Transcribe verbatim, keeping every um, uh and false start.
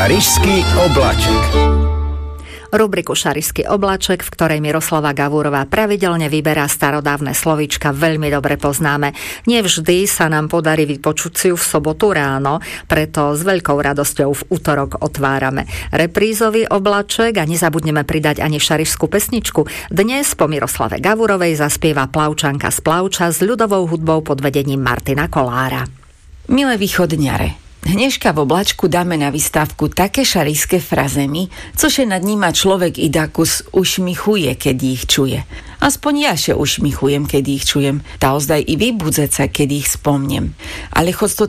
Šarišský obláček. Rubriku Šarišský obláček, v ktorej Miroslava Gavúrová pravidelne vyberá starodávne slovíčka, veľmi dobre poznáme. Nevždy sa nám podarí vypočuť si ju v sobotu ráno, preto s veľkou radosťou v utorok otvárame reprízový obláček a nezabudneme pridať ani šarišskú pesničku. Dnes po Miroslave Gavúrovej zaspieva Plavčanka z Plavča s ľudovou hudbou pod vedením Martina Kolára. Milé východňare, dneška v oblačku dáme na výstavku také šarišské frazemy, cože nad nima človek i dakus ušmichuje, keď ich čuje. Aspoň ja še ušmichujem, keď ich čujem. Ta ozdaj i vy budzece, keď ich spomnem. Ale chod to